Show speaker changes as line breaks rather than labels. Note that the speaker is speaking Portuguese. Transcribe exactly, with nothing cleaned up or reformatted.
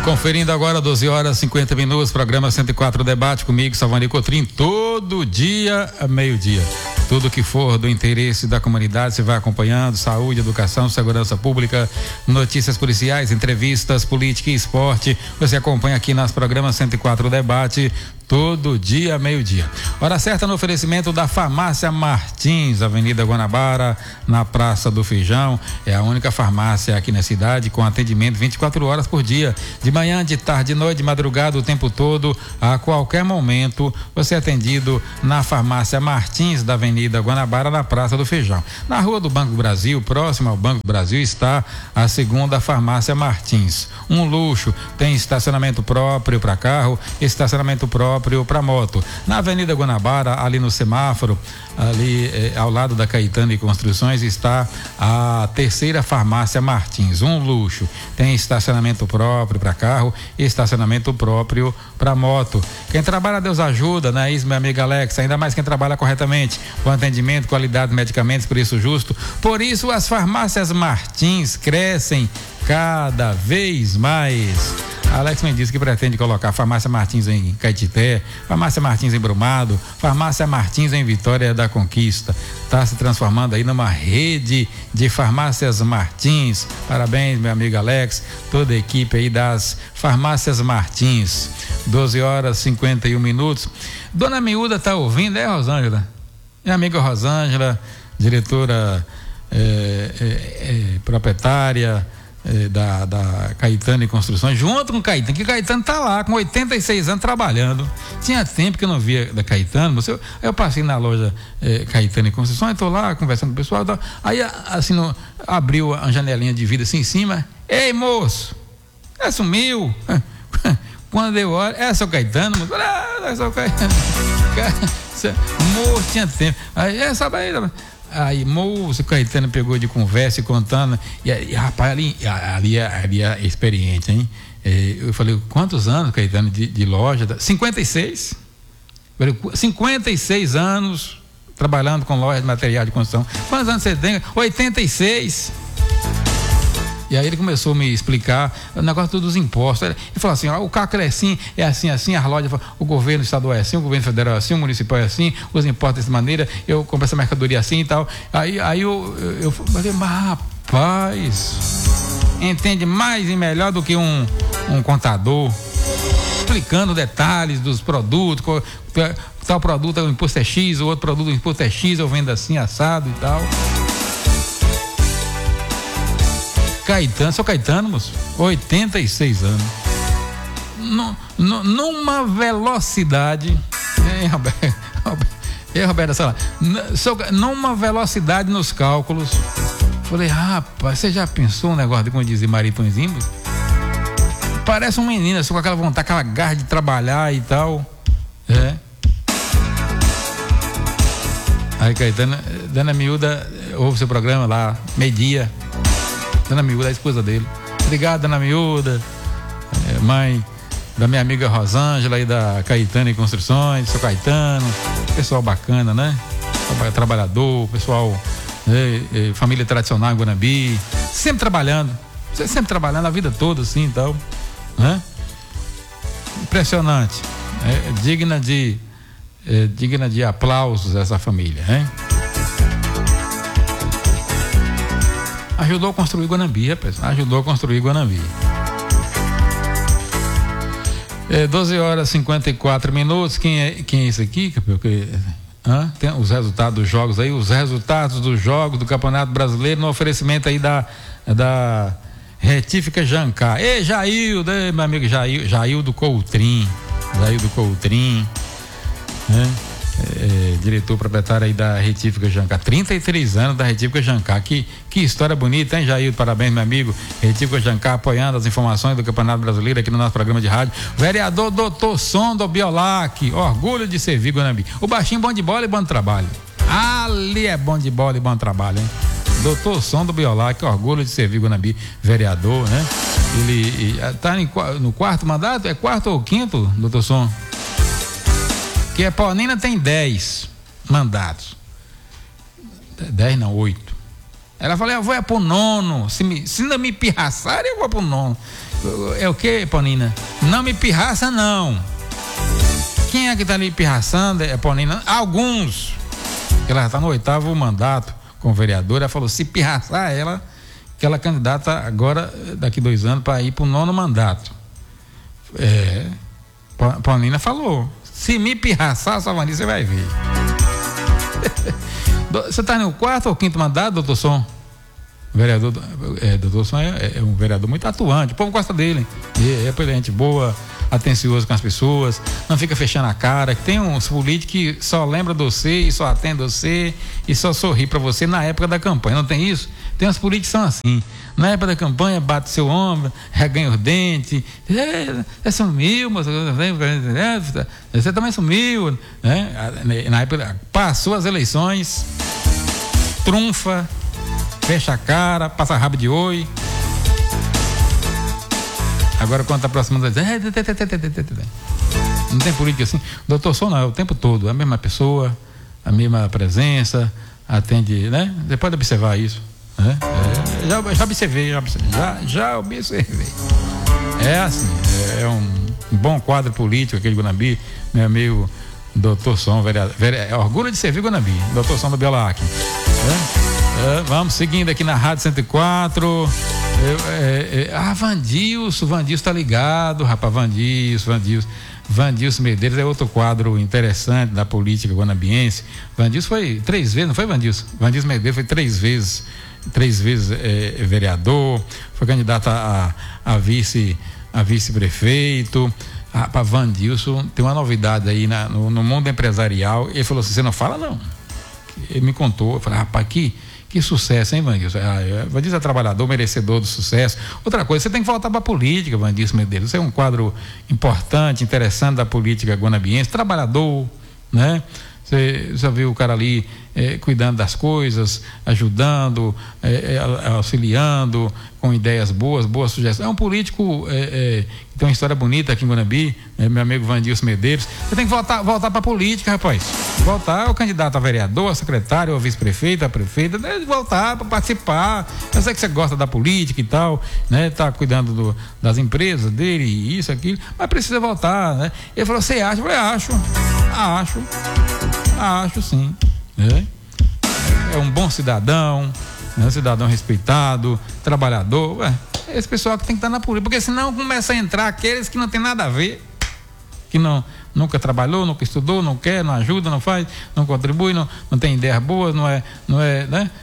Conferindo agora, doze horas e cinquenta minutos, programa cento e quatro Debate comigo, Salvani Cotrim, todo dia a meio-dia. Tudo que for do interesse da comunidade, você vai acompanhando: saúde, educação, segurança pública, notícias policiais, entrevistas, política e esporte. Você acompanha aqui nas programas cento e quatro Debate, todo dia, meio-dia. Hora certa no oferecimento da Farmácia Martins, Avenida Guanabara, na Praça do Feijão. É a única farmácia aqui na cidade com atendimento vinte e quatro horas por dia. De manhã, de tarde, de noite, de madrugada, o tempo todo, a qualquer momento, você é atendido na Farmácia Martins, da Avenida Guanabara, na Praça do Feijão. Na Rua do Banco do Brasil, próximo ao Banco do Brasil, está a segunda Farmácia Martins. Um luxo, tem estacionamento próprio para carro, estacionamento próprio para moto. Na Avenida Guanabara, ali no semáforo, ali eh, ao lado da Caetano e Construções, está a terceira Farmácia Martins. Um luxo, tem estacionamento próprio para carro, estacionamento próprio para moto. Quem trabalha, Deus ajuda, né? Isso, meu amigo Alex, ainda mais quem trabalha corretamente, com atendimento, qualidade de medicamentos, preço justo. Por isso, as farmácias Martins crescem cada vez mais. Alex me disse que pretende colocar Farmácia Martins em Caetité, Farmácia Martins em Brumado, Farmácia Martins em Vitória da Conquista. Está se transformando aí numa rede de farmácias Martins. Parabéns, meu amigo Alex, toda a equipe aí das Farmácias Martins. doze horas e cinquenta e um minutos. Dona Miúda tá ouvindo, é, Rosângela? Minha amiga Rosângela, diretora é, é, é, proprietária é, da, da Caetano e Construções, junto com o Caetano, que o Caetano tá lá com oitenta e seis anos trabalhando. Tinha tempo que eu não via da Caetano, mas eu, eu passei na loja é, Caetano e Construções, tô lá conversando com o pessoal, tá, aí assim, no, abriu a janelinha de vidro assim em cima. Ei, moço, é, sumiu. Quando eu olho, é seu Caetano, moço, ah, é seu Caetano. Moço, tinha tempo. Aí, é, sabe aí, aí, moço, o Caetano pegou de conversa e contando. E, e rapaz, ali, ali, ali é experiente, hein? É, eu falei, quantos anos, Caetano, de, de loja? cinquenta e seis. cinquenta e seis anos trabalhando com loja de material de construção. Quantos anos você tem? oitenta e seis. E aí ele começou a me explicar o negócio dos impostos. Ele falou assim, ó, o cálculo é assim, é assim, assim, as lojas, o governo estadual é assim, o governo federal é assim, o municipal é assim, os impostos dessa maneira, eu compro essa mercadoria assim e tal. Aí, aí eu, eu, eu falei, mas rapaz, entende mais e melhor do que um, um contador, explicando detalhes dos produtos, qual, tal produto o imposto é X, o outro produto o imposto é X, eu vendo assim, assado e tal. Caetano, sou Caetano, moço, oitenta e seis anos. No, no, numa velocidade. Hein, Roberto? Ei, Roberto, sei lá. Numa velocidade nos cálculos. Falei, rapaz, você já pensou um negócio de como dizia Maritonzinho? Parece um menino, só com aquela vontade, aquela garra de trabalhar e tal. É. Aí, Caetano, Dona Miúda, ouve seu programa lá, meio-dia. Dona Miúda, a esposa dele. Obrigado, Dona Miúda, é, mãe da minha amiga Rosângela e da Caetano e Construções, seu Caetano, pessoal bacana, né? Trabalhador, pessoal, é, é, família tradicional em Guanabi, sempre trabalhando, sempre trabalhando a vida toda assim e tal, né? Impressionante, é, digna de, é, digna de aplausos essa família, hein? Ajudou a construir Guanabi, rapaz. Ajudou a construir Guanabi. É, doze horas e cinquenta e quatro minutos. Quem é, quem é esse aqui? Porque, hã? Tem os resultados dos jogos aí, os resultados dos jogos do Campeonato Brasileiro no oferecimento aí da, da Retífica Jancar. Ei, Jaildo, ei, meu amigo Jail, Jaildo Coutrim. Jaildo Coutrim. Né? É, diretor proprietário aí da Retífica Jancar, trinta e três anos da Retífica Jancar, que, que história bonita, hein, Jair? Parabéns, meu amigo. Retífica Jancar apoiando as informações do Campeonato Brasileiro aqui no nosso programa de rádio. Vereador doutor Sondo Biolac, orgulho de servir Guanabi. O baixinho bom de bola e bom trabalho. Ali é bom de bola e bom trabalho, hein? doutor Sondo Biolac, orgulho de servir Guanabi, vereador, né? Ele está no quarto mandato, é quarto ou quinto, doutor Sondo? Que a Paulina tem dez mandatos. Dez não, oito. Ela falou, eu vou é pro nono. Se, me, se não me pirraçarem, eu vou pro nono. É o que, Paulina? Não me pirraça, não. Quem é que tá ali pirraçando, é Paulina? Alguns. Ela já tá no oitavo mandato como vereadora. Ela falou, se pirraçar ela, que ela é candidata agora, daqui dois anos, para ir pro nono mandato. É, Paulina falou, se me pirraçar, Salvani, você vai ver. Você tá no quarto ou quinto mandato, doutor Som? Vereador, é, doutor Som é, é um vereador muito atuante, o povo gosta dele, é, é gente boa, atencioso com as pessoas, não fica fechando a cara. Tem uns políticos que só lembra de você e só atende você e só sorri para você na época da campanha, não tem isso? Tem uns políticos que são assim, na época da campanha bate seu ombro, reganha os dentes, é, é sumiu, mas você também sumiu, né? Na época, passou as eleições, trunfa, fecha a cara, passa rabo de oi. Agora quando está aproximando, não tem política assim. Doutor Som não, é o tempo todo, a mesma pessoa, a mesma presença, atende, né? Você pode observar isso, né? É, já, já observei, já, já, já observei. É assim, é, é um, um bom quadro político aquele de Guanambi, meu amigo doutor Som, vereador, vereador, é orgulho de servir Guanambi, doutor Som do Belac. É? É, vamos seguindo aqui na Rádio cento e quatro. É, é, ah, Vandilson, Vandilson tá ligado, rapaz, Vandilson, Vandilson. Vandilson Medeiros é outro quadro interessante da política guanabiense. Vandilson foi três vezes, não foi, Vandilson? Vandilson Medeiros foi três vezes, três vezes é, vereador, foi candidato a, a vice, a vice-prefeito. Rapaz, Vandilson tem uma novidade aí na, no, no mundo empresarial. Ele falou assim: você não fala, não. Ele me contou, eu falei, rapaz, que Que sucesso, hein, Vandilson? Ah, Vandilson é trabalhador, merecedor do sucesso. Outra coisa, você tem que voltar para a política, Vandilson Medeiros. Você é um quadro importante, interessante da política guanabiense, trabalhador, né? Você já viu o cara ali eh, cuidando das coisas, ajudando, eh, eh, auxiliando, com ideias boas, boas sugestões. É um político eh, eh, que tem uma história bonita aqui em Guanambi, eh, meu amigo Vandilson Medeiros. Você tem que voltar, voltar para a política, rapaz. Voltar ao candidato a vereador, a secretário, a vice-prefeito, a prefeita, deve voltar para participar. Eu sei que você gosta da política e tal, né? Tá cuidando do, das empresas dele, isso, aquilo, mas precisa voltar, né? Ele falou, você acha? Eu falei, acho, acho, acho sim. É, é um bom cidadão, é um cidadão respeitado, trabalhador. Ué, é esse pessoal que tem que estar na política, porque senão começa a entrar aqueles que não tem nada a ver, que não, nunca trabalhou, nunca estudou, não quer, não ajuda, não faz, não contribui, não, não tem ideias boas, não é, não é, né?